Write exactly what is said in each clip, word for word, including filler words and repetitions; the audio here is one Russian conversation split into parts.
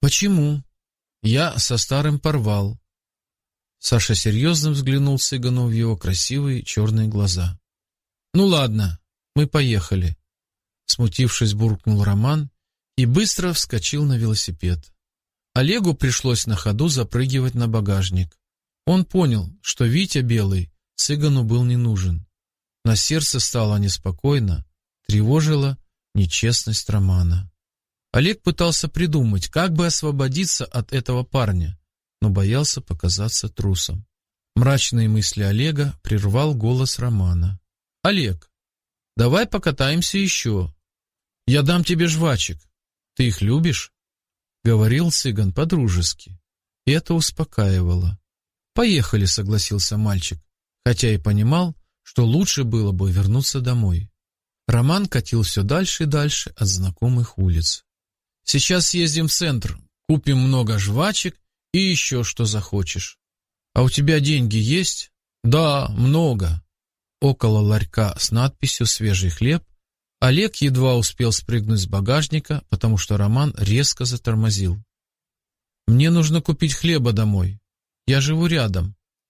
Почему? Я со старым порвал. Саша серьезно взглянул Цыгану в его красивые черные глаза. Ну ладно, мы поехали. Смутившись, буркнул Роман и быстро вскочил на велосипед. Олегу пришлось на ходу запрыгивать на багажник. Он понял, что Витя Белый Цыгану был не нужен. На сердце стало неспокойно, тревожила нечестность Романа. Олег пытался придумать, как бы освободиться от этого парня, но боялся показаться трусом. Мрачные мысли Олега прервал голос Романа. «Олег, давай покатаемся еще. Я дам тебе жвачек. Ты их любишь?» Говорил Цыган по-дружески. И это успокаивало. «Поехали», — согласился мальчик, хотя и понимал, что лучше было бы вернуться домой. Роман катил все дальше и дальше от знакомых улиц. «Сейчас съездим в центр, купим много жвачек и еще что захочешь. А у тебя деньги есть?» «Да, много». Около ларька с надписью «Свежий хлеб» Олег едва успел спрыгнуть с багажника, потому что Роман резко затормозил. «Мне нужно купить хлеба домой. Я живу рядом.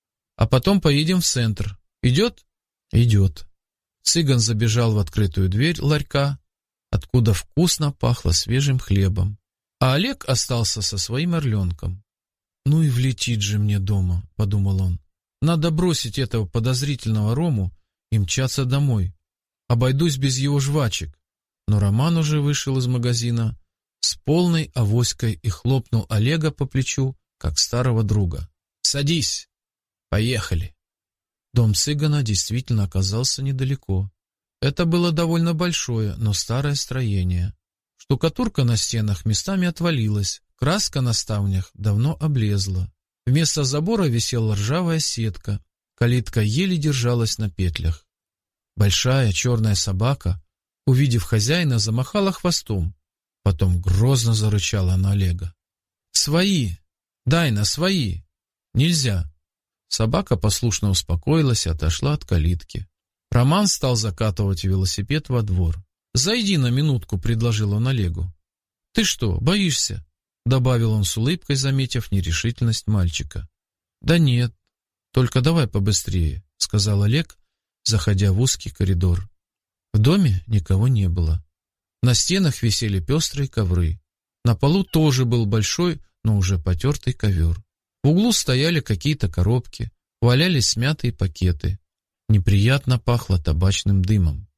А потом поедем в центр. Идет?» «Идет». Цыган забежал в открытую дверь ларька, откуда вкусно пахло свежим хлебом. А Олег остался со своим орленком. «Ну и влетит же мне дома», — подумал он. «Надо бросить этого подозрительного Рому и мчаться домой. Обойдусь без его жвачек». Но Роман уже вышел из магазина с полной авоськой и хлопнул Олега по плечу, как старого друга. «Садись! Поехали!» Дом Цыгана действительно оказался недалеко. Это было довольно большое, но старое строение. Штукатурка на стенах местами отвалилась, краска на ставнях давно облезла. Вместо забора висела ржавая сетка, калитка еле держалась на петлях. Большая черная собака, увидев хозяина, замахала хвостом, потом грозно зарычала на Олега. «Свои! Дайна, свои! Нельзя!» Собака послушно успокоилась и отошла от калитки. Роман стал закатывать велосипед во двор. «Зайди на минутку», — предложил он Олегу. «Ты что, боишься?» — добавил он с улыбкой, заметив нерешительность мальчика. «Да нет, только давай побыстрее», — сказал Олег, заходя в узкий коридор. В доме никого не было. На стенах висели пестрые ковры. На полу тоже был большой, но уже потертый ковер. В углу стояли какие-то коробки, валялись смятые пакеты. Неприятно пахло табачным дымом.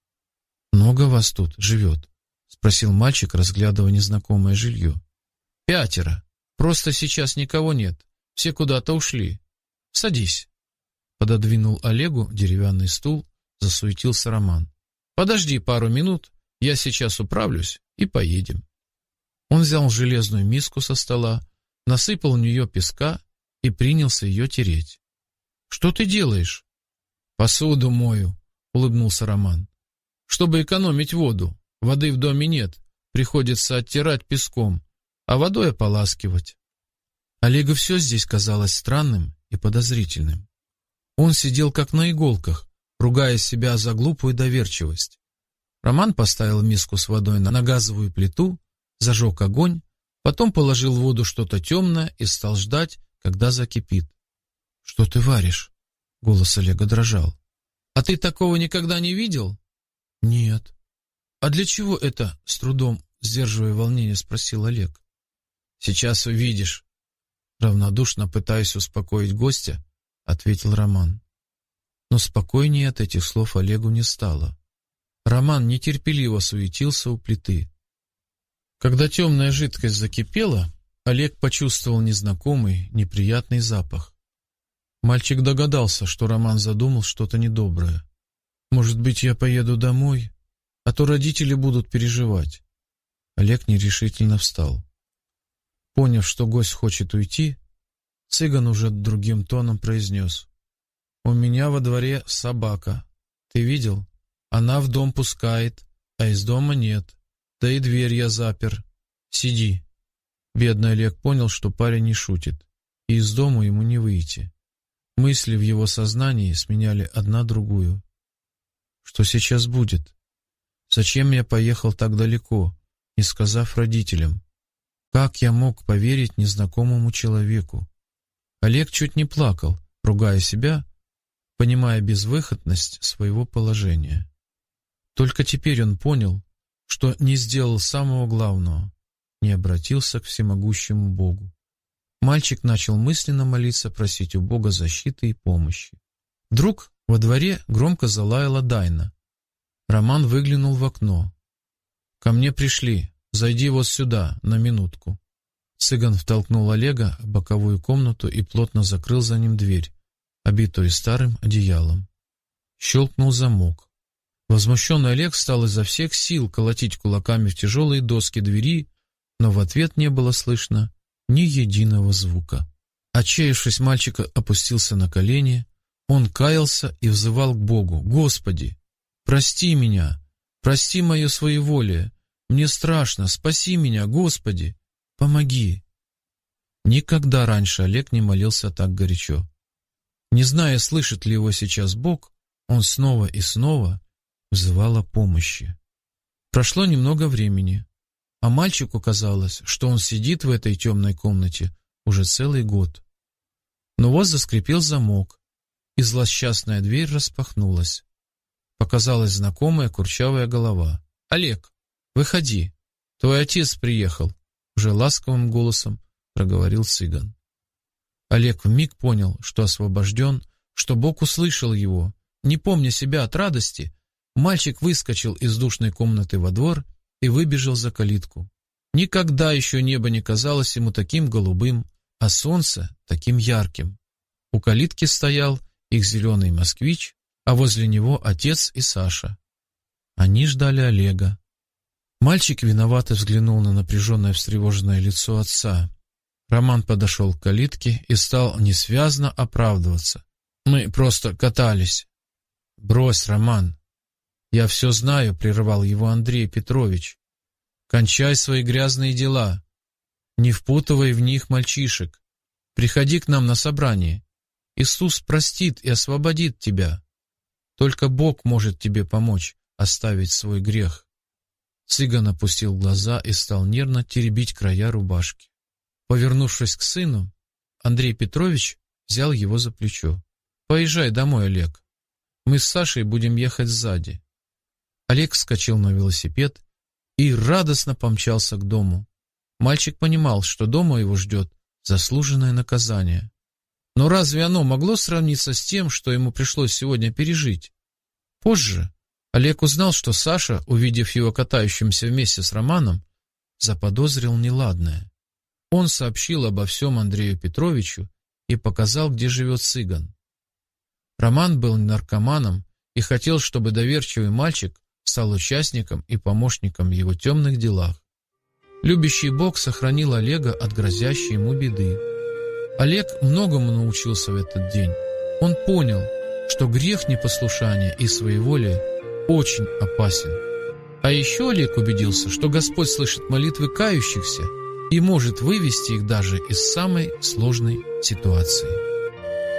«Много вас тут живет?» — спросил мальчик, разглядывая незнакомое жилье. «Пятеро. Просто сейчас никого нет. Все куда-то ушли. Садись». Пододвинул Олегу деревянный стул, засуетился Роман. «Подожди пару минут, я сейчас управлюсь и поедем». Он взял железную миску со стола, насыпал в нее песка и принялся ее тереть. «Что ты делаешь?» «Посуду мою», — улыбнулся Роман. «Чтобы экономить воду. Воды в доме нет, приходится оттирать песком, а водой ополаскивать». Олегу все здесь казалось странным и подозрительным. Он сидел как на иголках, ругая себя за глупую доверчивость. Роман поставил миску с водой на газовую плиту, зажег огонь, потом положил в воду что-то темное и стал ждать, когда закипит. «Что ты варишь?» — голос Олега дрожал. «А ты такого никогда не видел?» «Нет». «А для чего это?» — с трудом, сдерживая волнение, спросил Олег. «Сейчас увидишь». Равнодушно пытаясь успокоить гостя, ответил Роман. Но спокойнее от этих слов Олегу не стало. Роман нетерпеливо суетился у плиты. Когда темная жидкость закипела, Олег почувствовал незнакомый, неприятный запах. Мальчик догадался, что Роман задумал что-то недоброе. «Может быть, я поеду домой, а то родители будут переживать». Олег нерешительно встал. Поняв, что гость хочет уйти, Цыган уже другим тоном произнес: «У меня во дворе собака. Ты видел? Она в дом пускает, а из дома нет. Да и дверь я запер. Сиди». Бедный Олег понял, что парень не шутит, и из дома ему не выйти. Мысли в его сознании сменяли одна другую. Что сейчас будет? Зачем я поехал так далеко, не сказав родителям? Как я мог поверить незнакомому человеку? Олег чуть не плакал, ругая себя, понимая безвыходность своего положения. Только теперь он понял, что не сделал самого главного, не обратился к всемогущему Богу. Мальчик начал мысленно молиться, просить у Бога защиты и помощи. Вдруг во дворе громко залаяла Дайна. Роман выглянул в окно. «Ко мне пришли. Зайди вот сюда, на минутку». Цыган втолкнул Олега в боковую комнату и плотно закрыл за ним дверь, обитую старым одеялом. Щелкнул замок. Возмущенный Олег стал изо всех сил колотить кулаками в тяжелые доски двери, но в ответ не было слышно ни единого звука. Отчаявшись, мальчик опустился на колени. Он каялся и взывал к Богу: «Господи, прости меня, прости мое своеволие, мне страшно, спаси меня, Господи, помоги». Никогда раньше Олег не молился так горячо. Не зная, слышит ли его сейчас Бог, он снова и снова взывал о помощи. Прошло немного времени, а мальчику казалось, что он сидит в этой темной комнате уже целый год. Но вот заскрипел замок, и злосчастная дверь распахнулась. Показалась знакомая курчавая голова. «Олег, выходи, твой отец приехал», — уже ласковым голосом проговорил цыган. Олег вмиг понял, что освобожден, что Бог услышал его. Не помня себя от радости, мальчик выскочил из душной комнаты во двор и выбежал за калитку. Никогда еще небо не казалось ему таким голубым, а солнце таким ярким. У калитки стоял их зеленый москвич, а возле него отец и Саша. Они ждали Олега. Мальчик виновато взглянул на напряженное встревоженное лицо отца. Роман подошел к калитке и стал несвязно оправдываться. «Мы просто катались». «Брось, Роман. Я все знаю», — прервал его Андрей Петрович. «Кончай свои грязные дела. Не впутывай в них мальчишек. Приходи к нам на собрание. Иисус простит и освободит тебя. Только Бог может тебе помочь оставить свой грех». Цыган опустил глаза и стал нервно теребить края рубашки. Повернувшись к сыну, Андрей Петрович взял его за плечо. «Поезжай домой, Олег. Мы с Сашей будем ехать сзади». Олег вскочил на велосипед и радостно помчался к дому. Мальчик понимал, что дома его ждет заслуженное наказание. Но разве оно могло сравниться с тем, что ему пришлось сегодня пережить? Позже Олег узнал, что Саша, увидев его катающимся вместе с Романом, заподозрил неладное. Он сообщил обо всем Андрею Петровичу и показал, где живет цыган. Роман был наркоманом и хотел, чтобы доверчивый мальчик стал участником и помощником в его темных делах. Любящий Бог сохранил Олега от грозящей ему беды. Олег многому научился в этот день. Он понял, что грех непослушания и своеволия очень опасен. А еще Олег убедился, что Господь слышит молитвы кающихся и может вывести их даже из самой сложной ситуации.